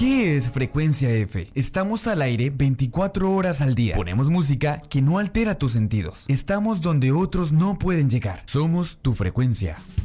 ¿Qué es Frecuencia F? Estamos al aire 24 horas al día. Ponemos música que no altera tus sentidos. Estamos donde otros no pueden llegar. Somos tu frecuencia.